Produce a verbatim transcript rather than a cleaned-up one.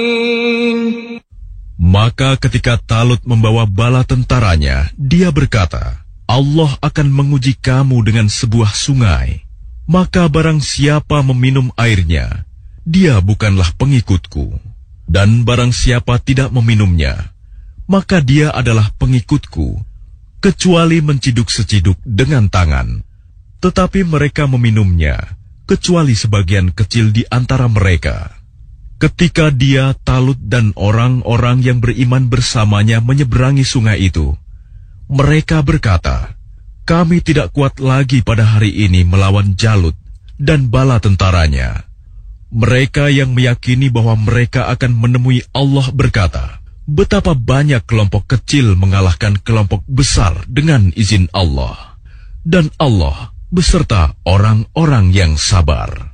Maka ketika Talut membawa bala tentaranya, dia berkata, Allah akan menguji kamu dengan sebuah sungai. Maka barang siapa meminum airnya, dia bukanlah pengikutku. Dan barang siapa tidak meminumnya, maka dia adalah pengikutku, kecuali menciduk seciduk dengan tangan. Tetapi mereka meminumnya, kecuali sebagian kecil di antara mereka. Ketika dia, Talut, dan orang-orang yang beriman bersamanya menyeberangi sungai itu, mereka berkata, kami tidak kuat lagi pada hari ini melawan Jalut dan bala tentaranya. Mereka yang meyakini bahwa mereka akan menemui Allah berkata, betapa banyak kelompok kecil mengalahkan kelompok besar dengan izin Allah. Dan Allah beserta orang-orang yang sabar.